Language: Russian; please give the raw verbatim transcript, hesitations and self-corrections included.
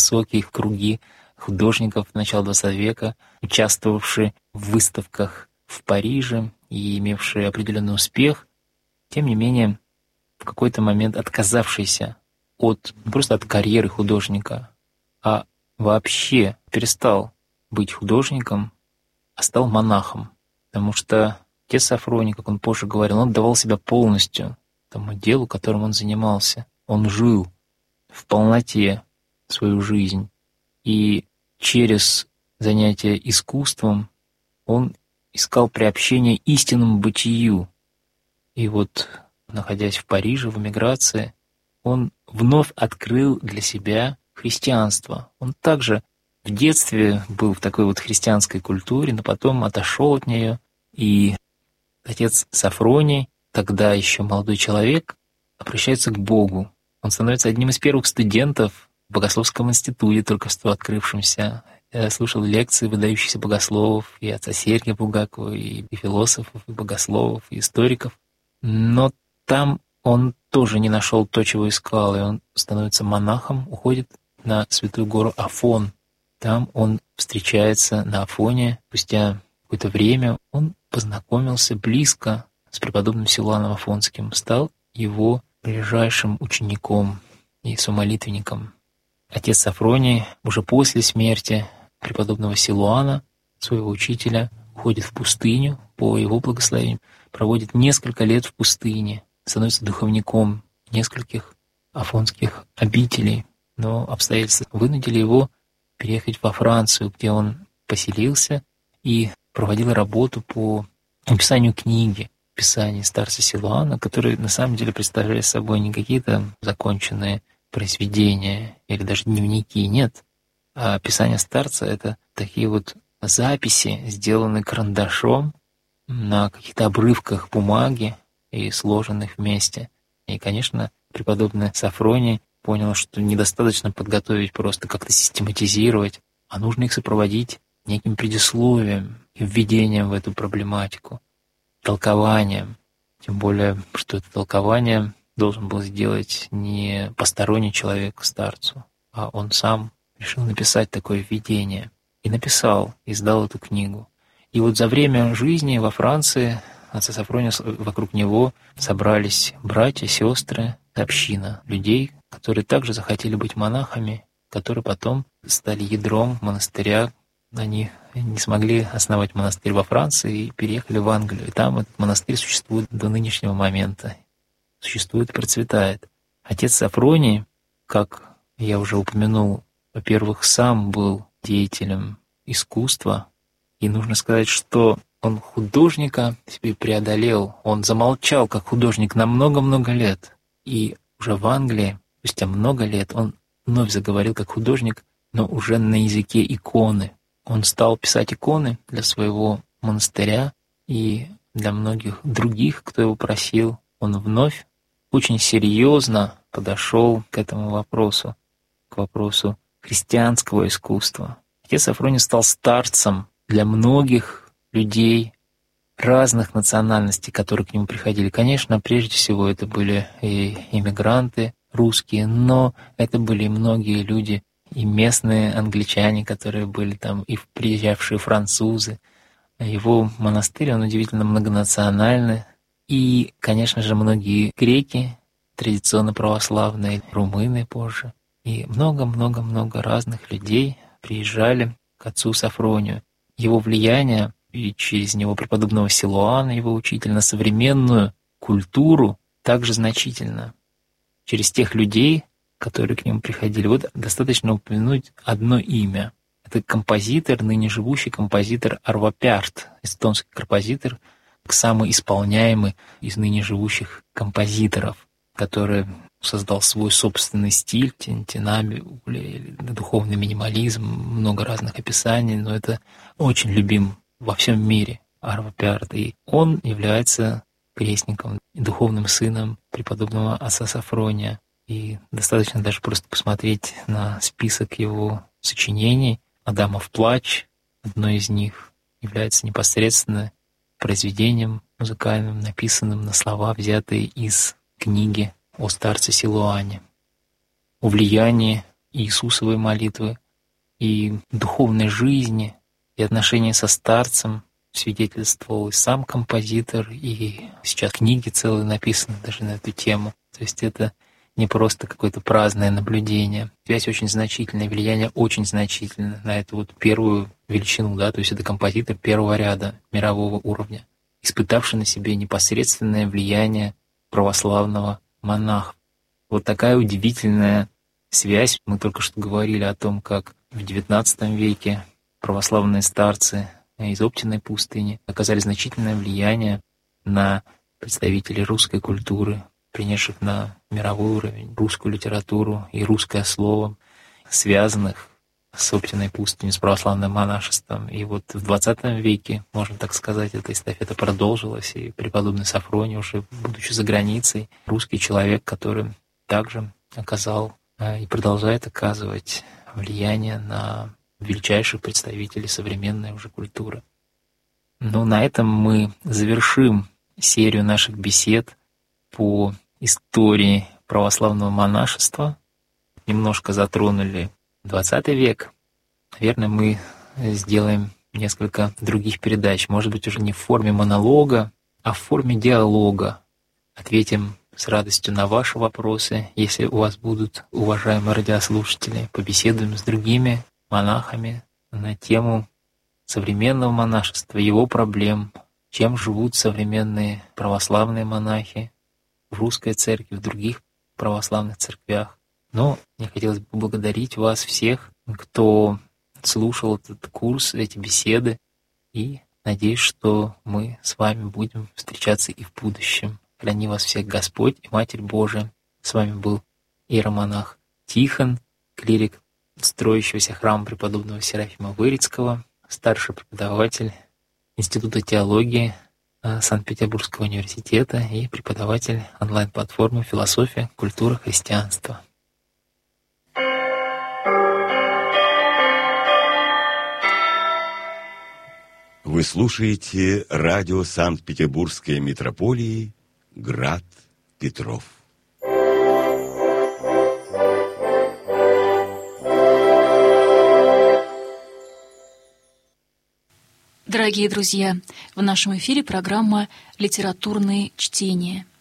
высокие круги художников начала двадцатого века, участвовавшие в выставках в Париже и имевшие определенный успех, тем не менее, в какой-то момент отказавшийся от, не просто от карьеры художника, а вообще перестал быть художником, а стал монахом. Потому что отец Софроний, как он позже говорил, он отдавал себя полностью тому делу, которым он занимался. Он жил в полноте свою жизнь. И через занятие искусством он искал приобщение истинному бытию. И вот, находясь в Париже, в эмиграции, он вновь открыл для себя христианство. Он также в детстве был в такой вот христианской культуре, но потом отошел от нее. И отец Софроний, тогда еще молодой человек, обращается к Богу. Он становится одним из первых студентов в Богословском институте, только что открывшемся. Я слушал лекции выдающихся богословов, и отца Сергия Булгакова, и философов, и богословов, и историков. Но там он тоже не нашел то, чего искал, и он становится монахом, уходит на святую гору Афон. Там он встречается на Афоне. Спустя какое-то время он познакомился близко с преподобным Силуаном Афонским, стал его ближайшим учеником и самолитвенником. Отец Софроний уже после смерти преподобного Силуана, своего учителя, уходит в пустыню по его благословению, проводит несколько лет в пустыне, становится духовником нескольких афонских обителей, но обстоятельства вынудили его переехать во Францию, где он поселился и проводил работу по написанию книги, писания старца Силуана, которые на самом деле представляли собой не какие-то законченные произведения или даже дневники, нет. А писание старца — это такие вот записи, сделанные карандашом на каких-то обрывках бумаги и сложенных вместе. И, конечно, преподобный Софроний понял, что недостаточно подготовить, просто как-то систематизировать, а нужно их сопроводить неким предисловием и введением в эту проблематику, толкованием. Тем более, что это толкование должен был сделать не посторонний человек к старцу, а он сам решил написать такое введение. И написал, издал эту книгу. И вот за время жизни во Франции отца Софрония, вокруг него собрались братья, сестры, община людей, которые также захотели быть монахами, которые потом стали ядром монастыря. Они не смогли основать монастырь во Франции и переехали в Англию. И там этот монастырь существует до нынешнего момента. Существует и процветает. Отец Софроний, как я уже упомянул, во-первых, сам был деятелем искусства. И нужно сказать, что он художника себе преодолел. Он замолчал как художник на много-много лет. И уже в Англии, спустя много лет, он вновь заговорил как художник, но уже на языке иконы. Он стал писать иконы для своего монастыря и для многих других, кто его просил. Он вновь очень серьезно подошел к этому вопросу, к вопросу христианского искусства. Отец Софроний стал старцем для многих людей разных национальностей, которые к нему приходили. Конечно, прежде всего это были и иммигранты русские, но это были и многие люди, и местные англичане, которые были там, и приезжавшие французы. Его монастырь, он удивительно многонациональный. И, конечно же, многие греки, традиционно православные, румыны позже. И много-много-много разных людей приезжали к отцу Софронию. Его влияние, и через него преподобного Силуана, его учитель, на современную культуру также значительно. Через тех людей, которые к нему приходили, вот достаточно упомянуть одно имя. Это композитор, ныне живущий композитор Арво Пярт, эстонский композитор, самый исполняемый из ныне живущих композиторов, который создал свой собственный стиль, тинтинами, духовный минимализм, много разных описаний, но это очень любим во всем мире Арво Пярт. И он является крестником, духовным сыном преподобного отца Софрония. И достаточно даже просто посмотреть на список его сочинений. «Адамов плач», одно из них, является непосредственно произведением музыкальным, написанным на слова, взятые из книги о старце Силуане. О влиянии Иисусовой молитвы, и духовной жизни, и отношения со старцем свидетельствовал и сам композитор, и сейчас книги целые написаны даже на эту тему. То есть это не просто какое-то праздное наблюдение. Связь очень значительная, влияние очень значительное на эту вот первую величину, да, то есть это композитор первого ряда мирового уровня, испытавший на себе непосредственное влияние православного монаха. Вот такая удивительная связь. Мы только что говорили о том, как в девятнадцатом веке православные старцы из Оптиной пустыни оказали значительное влияние на представителей русской культуры, принесших на мировой уровень русскую литературу и русское слово, связанных с Оптиной пустыней, с православным монашеством. И вот в двадцатом веке, можно так сказать, эта эстафета продолжилась, и преподобный Сафроний, уже будучи за границей, русский человек, который также оказал и продолжает оказывать влияние на величайших представителей современной уже культуры. Но на этом мы завершим серию наших бесед по истории православного монашества. Немножко затронули двадцатый век. Наверное, мы сделаем несколько других передач. Может быть, уже не в форме монолога, а в форме диалога. Ответим с радостью на ваши вопросы, если у вас будут, уважаемые радиослушатели. Побеседуем с другими монахами на тему современного монашества, его проблем, чем живут современные православные монахи в русской церкви, в других православных церквях. Но мне хотелось бы поблагодарить вас всех, кто слушал этот курс, эти беседы, и надеюсь, что мы с вами будем встречаться и в будущем. Храни вас всех Господь и Матерь Божия. С вами был иеромонах Тихон, клирик строящегося храма преподобного Серафима Вырицкого, старший преподаватель Института теологии Санкт-Петербургского университета и преподаватель онлайн-платформы «Философия, культура, христианство». Вы слушаете радио Санкт-Петербургской митрополии «Град Петров». Дорогие друзья, в нашем эфире программа «Литературные чтения».